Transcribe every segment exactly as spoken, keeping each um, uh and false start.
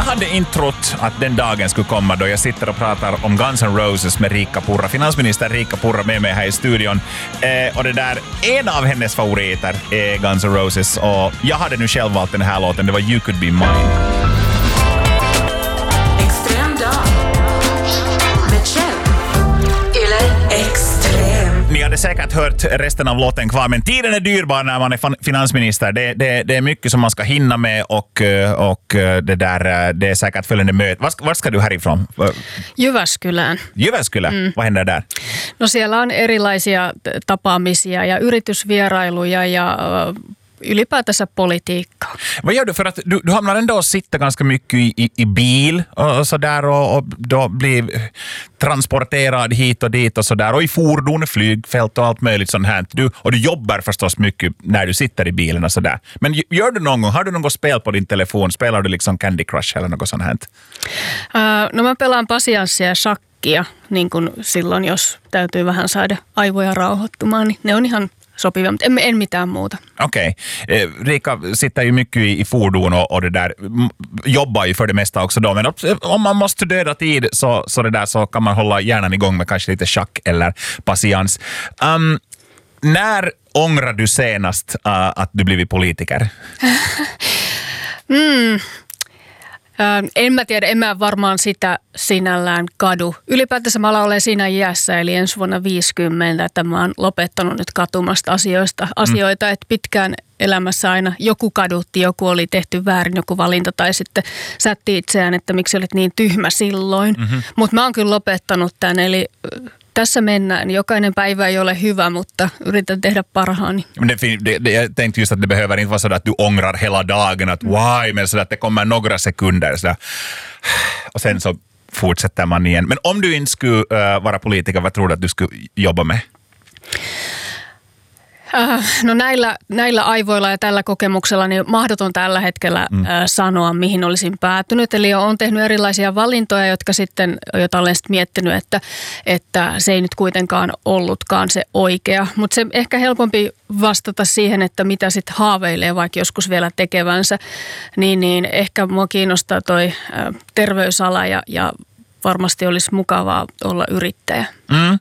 hade inte trott att den dagen skulle komma då jag sitter och pratar om Guns N' Roses med Riikka Purra. Finansminister Riikka Purra med mig här i studion. Eh, och det där, en av hennes favoriter är Guns N' Roses. Och jag hade nu själv valt den här låten. Det var You Could Be Mine. Extrem dag. Med Kjell. Eller Extrem. Ni hade säkert hört resten av låten kvar, men tiden är dyrbar när man är finansminister. Det, det, det är mycket som man ska hinna med och, och det, där, det är säkert följande möte. Vart, vart ska du härifrån? Jyväskylään. Jyväskylä? Mm. Vad händer där? No siellä on erilaisia tapaamisia ja yritysvierailuja ja ylipäätänsä politiikkaa. Vad gör du? För att du, du hamnar ändå och sitter ganska mycket i, i, i bil och, och sådär och, och då blir transporterad hit och dit och sådär och i fordon, flygfält och allt möjligt sånt här. Du, och du jobbar förstås mycket när du sitter i bilen och sådär. Men gör du någon gång, har du något spel på din telefon? Spelar du liksom Candy Crush eller något sånt här? Uh, no mä pelaan pasianssia ja shakkia niin kuin silloin, jos täytyy vähän saada aivoja rauhoittumaan, niin ne on ihan sopivia, mutta en, en mitään muuta. Okej. Okay. Eh, Riikka sitter ju mycket i, i fordon och, och det där jobbar ju för det mesta också då. Men om man måste döda tid så, så, det där, så kan man hålla hjärnan igång med kanske lite schack eller patiens. Um, när ångrar du senast uh, att du blivit politiker? mm. En mä tiedä, en mä varmaan sitä sinällään kadu. Ylipäätänsä mä olen siinä iässä, eli ensi vuonna viisikymmentä, että mä oon lopettanut nyt katumasta asioista, asioita, mm. että pitkään elämässä aina joku kadutti, joku oli tehty väärin, joku valinta tai sitten sätti itseään, että miksi olet niin tyhmä silloin. Mm-hmm. Mutta mä oon kyllä lopettanut tämän, eli tässä mennään. Jokainen päivä ei ole hyvä, mutta yritän tehdä parhaani. Men det, det, det, jag tänkte just att det behöver inte vara så att du ångrar hela dagen, att why, men så att det kommer några sekunder så där, och sen så fortsätter man igen. Men om du inte skulle uh, vara politiker, vad tror du att du skulle jobba med? Uh, no näillä, näillä aivoilla ja tällä kokemuksella niin mahdoton tällä hetkellä mm. uh, sanoa, mihin olisin päätynyt. Eli olen tehnyt erilaisia valintoja, jotka sitten, joita olen sitten miettinyt, että, että se ei nyt kuitenkaan ollutkaan se oikea. Mutta se ehkä helpompi vastata siihen, että mitä sitten haaveilee vaikka joskus vielä tekevänsä, niin, niin ehkä mua kiinnostaa toi uh, terveysala ja, ja varmasti olisi mukavaa olla yrittäjä. Mm.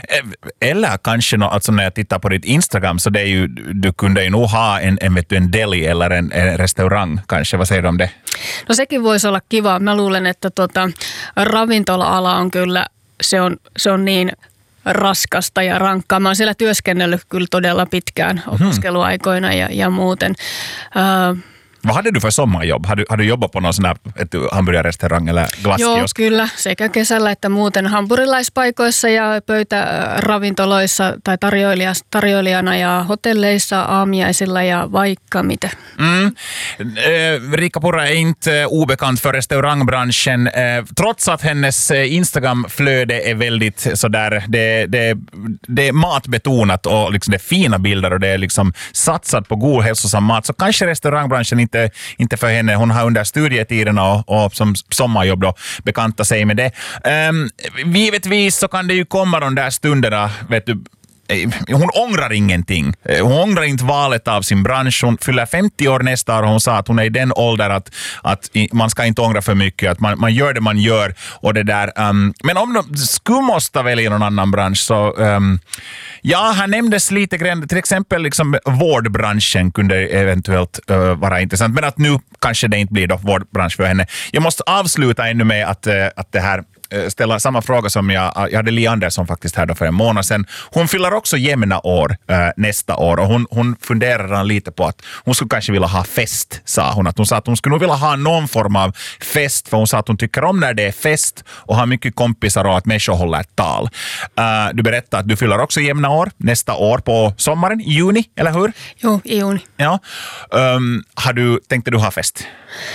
Eller kanske no, alltså när jag tittar på ditt Instagram så det är ju, du kunde ju nog ha en, en, en deli eller en, en restaurang kanske. Vad säger du om det? No sekin voisi olla kiva. Mä luulen, että tota, ravintola-ala on kyllä, se on, se on niin raskasta ja rankkaa. Mä oon siellä työskennellyt kyllä todella pitkään opiskeluaikoina ja, ja muuten. Uh, Vad hade du för sommarjobb? Har du, har du jobbat på någon sån här hamburgerrestaurang eller glasskiosk? Joo, kyllä. Sekä kesällä että muuten hampurilaispaikoissa ja pöytäravintoloissa tai tarjoilijana ja hotelleissa, aamiaisilla ja vaikka mitä. Mm. Eh, Riikka Purra är inte obekant för restaurangbranschen. Eh, trots att hennes Instagram-flöde är väldigt sådär, det, det, det är matbetonat och liksom det är fina bilder och det är liksom satsat på god hälsosam mat, så kanske restaurangbranschen inte Inte, inte för henne. Hon har under studietiderna och, och som sommarjobb då bekanta sig med det. Um, givetvis så kan det ju komma de där stunderna, vet du, hon ångrar ingenting. Hon ångrar inte valet av sin bransch. Hon fyller femtio år nästa år och hon sa att hon är i den ålder att, att man ska inte ångra för mycket. Att man, man gör det man gör. Och det där, um, men om de skulle måste välja någon annan bransch så um, ja, här nämndes lite grann, till exempel liksom vårdbranschen kunde eventuellt uh, vara intressant. Men att nu kanske det inte blir då vårdbransch för henne. Jag måste avsluta ännu med att, uh, att det här ställa samma fråga som jag, jag hade Li Andersson faktiskt här då för en månad sedan. Hon fyller också jämna år äh, nästa år och hon, hon funderar lite på att hon skulle kanske vilja ha fest, sa hon. Att hon sa att hon skulle nog vilja ha någon form av fest, för hon sa att hon tycker om när det är fest och har mycket kompisar och att människor håller ett tal. Äh, du berättar att du fyller också jämna år nästa år på sommaren, i juni, eller hur? Jo, i juni. Ja. Um, har du, tänkte du ha fest?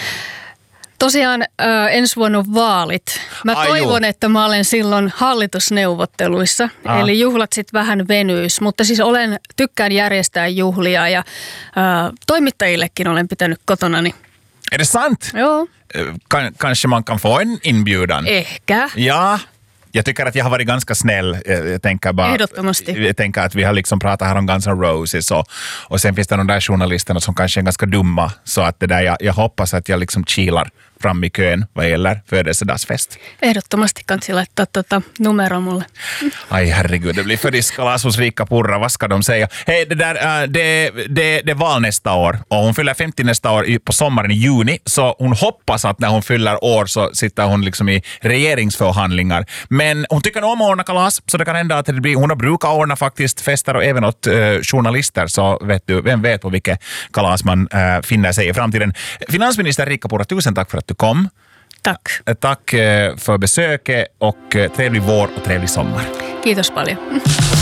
Tosiaan äh, ensi vuonna on vaalit. Mä Ai toivon, juu. että mä olen silloin hallitusneuvotteluissa, Aha. eli juhlat sitten vähän venyys. Mutta siis olen, tykkään järjestää juhlia ja äh, toimittajillekin olen pitänyt kotonani. Är det sant? Joo. Kan, kanske man kan få en inbjudan? Ehkä. Ja, Jag tycker att jag har varit ganska snäll. Jag tänker bara, Ehdottomasti. Jag tänker att vi har liksom pratat här om Guns N' Roses och, och sen finns det de där journalisterna som kanske är ganska dumma. Så att det där, jag, jag hoppas att jag liksom kilar fram i kön vad gäller födelsedagsfest. Ehdottomasti kansi laittaa tota numero mulle. Aj herregud, det blir för diskalas hos Riikka Purra. Vad ska de säga? Hej, det där, äh, det, det, det är val nästa år och hon fyller femtio nästa år i, på sommaren i juni, så hon hoppas att när hon fyller år så sitter hon liksom i regeringsförhandlingar. Men hon tycker nog om att ordna kalas, så det kan hända att det blir, hon har brukat ordna faktiskt fester och även åt äh, journalister, så vet du, vem vet på vilket kalas man äh, finner sig i framtiden. Finansminister Riikka Purra, tusen tack för att du kom. Tack. Tack för besöket och trevlig vår och trevlig sommar. Kiitos paljon.